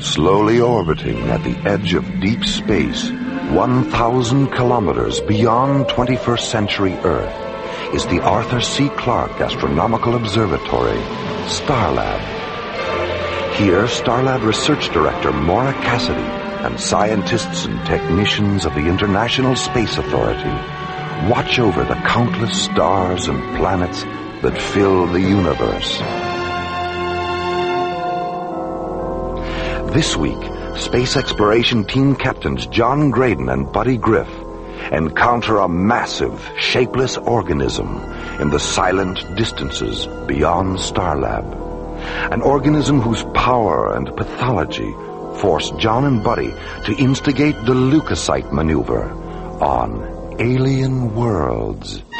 Slowly orbiting at the edge of deep space, 1,000 kilometers beyond 21st century Earth, is the Arthur C. Clarke Astronomical Observatory, Starlab. Here, Starlab Research Director Maura Cassidy and scientists and technicians of the International Space Authority watch over the countless stars and planets that fill the universe. This week, Space Exploration Team Captains John Graydon and Buddy Griff encounter a massive, shapeless organism in the silent distances beyond Starlab. An organism whose power and pathology forced John and Buddy to instigate the leukocyte maneuver on alien worlds.